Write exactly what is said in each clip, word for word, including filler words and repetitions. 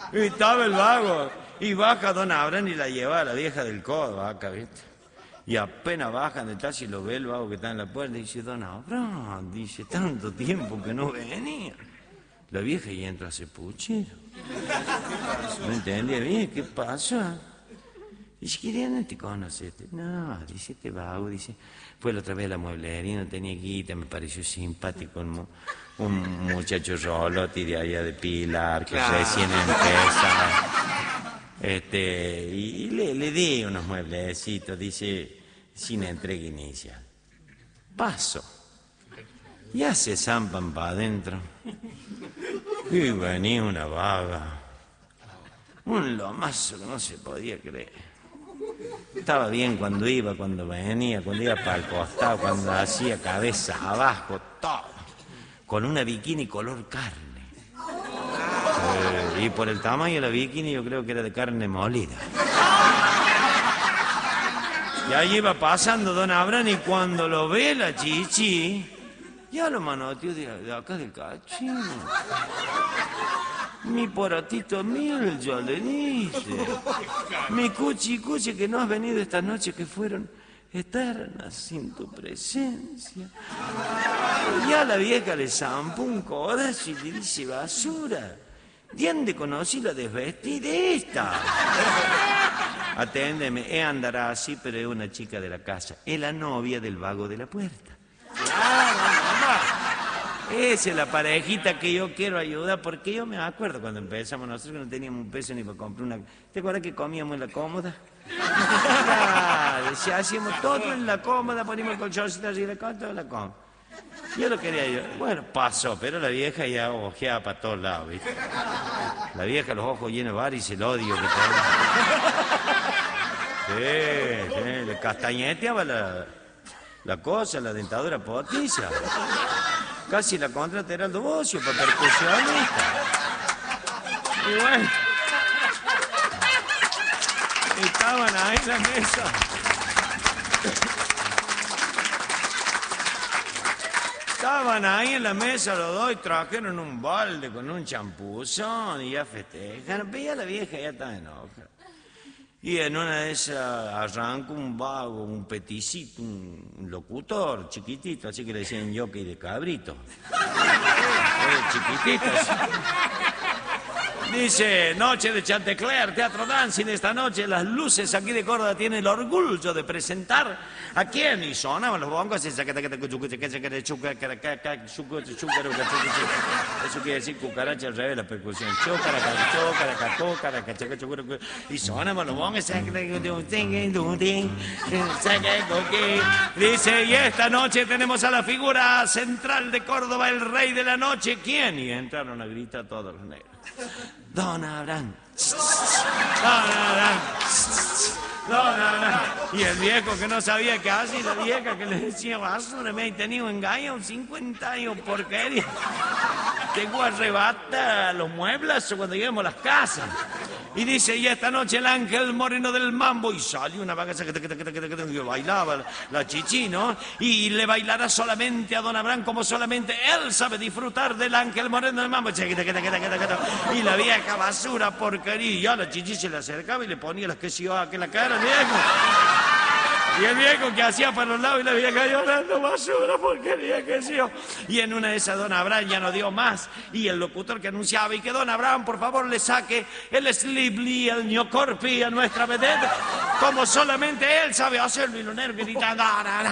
Y estaba el vago. Y baja don Abraham y la lleva a la vieja del codo, acá, ¿viste? Y apenas bajan del taxi y lo ve el vago que está en la puerta y dice, don Abraham, dice, tanto tiempo que no venía. La vieja y entra a ese puchero. No entendía bien, ¿qué pasa? Dice, ¿quién no te conoce? No, dice, este vago, dice, fue la otra vez a la mueblería, no tenía guita, me pareció simpático un, un muchacho roloti de allá de Pilar, que claro. Recién empieza. Este, y, y le, le di unos mueblecitos, dice, sin entrega inicial. Paso. Ya se zampan para adentro. Y venía una vaga. Un lomazo que no se podía creer. Estaba bien cuando iba, cuando venía, cuando iba para el costado, cuando hacía cabeza abajo, todo. Con una bikini color carne. Eh, y por el tamaño de la bikini yo creo que era de carne molida. Y ahí iba pasando don Abraham y cuando lo ve la chichi, ya lo manoteó de, de acá del cachino. Mi poratito mil, yo le dice. Mi cuchi cuchi que no has venido esta noche que fueron eternas sin tu presencia. Ya la vieja le zampó un codazo y le dice, basura, ¿dónde conocí la desvestida esta? Aténdeme, ella andará así, pero es una chica de la casa. Es la novia del vago de la puerta. Claro, mamá. Esa es la parejita que yo quiero ayudar, porque yo me acuerdo cuando empezamos nosotros que no teníamos un peso ni para comprar una... ¿Te acuerdas que comíamos en la cómoda? Claro, si hacíamos todo en la cómoda, poníamos el colchoncito así, la cómoda, la cómoda. Yo lo quería yo. Bueno, pasó, pero la vieja ya ojeaba para todos lados, ¿viste? La vieja, los ojos llenos de varices, el odio que tenía. Sí, sí, le castañeteaba la, la cosa, la dentadura potiza. Casi la contrata era el Bocio para percusionista. Y bueno, estaban ahí en la mesa. Estaban ahí en la mesa los dos y trajeron un balde con un champuzón y ya festejan. Veía la vieja, ya estaba enojada. Y en una de esas arrancó un vago, un peticito, un locutor chiquitito, así que le decían jockey de cabrito. Eh, chiquititos. Dice, noche de Chantecler, Teatro Dancing, esta noche las luces aquí de Córdoba tienen el orgullo de presentar a quién. Y sonaban los bongos, eso quiere decir cucaracha al revés, la percusión. Y sonaban los bongos, dice, y esta noche tenemos a la figura central de Córdoba, el rey de la noche, ¿quién? Y entraron a gritar todos los negros. Don Abraham. Don Abraham. Don Abraham. Y el viejo que no sabía qué hacer, y la vieja que le decía, basura, me he tenido engaño, cincuenta años, porquería. Tengo arrebata los muebles cuando lleguemos a las casas. Y dice, y esta noche el ángel moreno del mambo. Y salió una vaca que bailaba la chichi, ¿no? Y le bailará solamente a don Abraham como solamente él sabe disfrutar del ángel moreno del mambo. Y la vieja basura, porquería. Y a la chichi se le acercaba y le ponía las que se iba a que la cara, viejo. Y el viejo que hacía para los lados y la vieja llorando, basura, porquería, que sí. Y en una de esas don Abraham ya no dio más. Y el locutor que anunciaba, y que don Abraham, por favor, le saque el sliply, el ñocorpi a nuestra vedette, como solamente él sabe hacerlo. Y los nervios gritaban,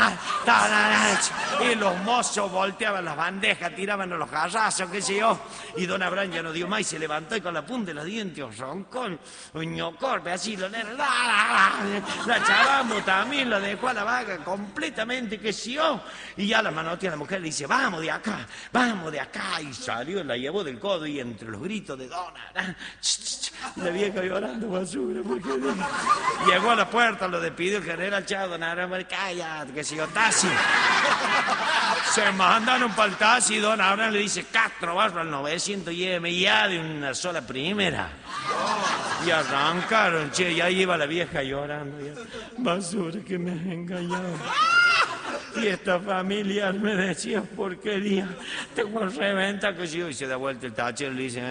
y los mozos volteaban las bandejas, tiraban los garrazos, qué sé yo. Y don Abraham ya no dio más y se levantó y con la punta de los dientes roncó un ñocorpi, así, los nervios, la chavamo también, lo dejó a la vaga completamente, que sí, oh. Y ya la manotea a la mujer le dice, vamos de acá, vamos de acá. Y salió, la llevó del codo y entre los gritos de don Abraham, la vieja llorando, basura, porque llegó a la puerta, lo despidió el general Chao, don Abraham, cállate, que si yo, taxi. Se mandaron para el taxi y don Abraham le dice, Castro, barro al novecientos, lléveme ya de una sola primera. Y arrancaron, che, y ahí iba la vieja llorando. Ya. Basura, que me has engañado. Y esta familiar me decía porquería. Tengo reventa que si yo. Y se da vuelta el tachero y le dice,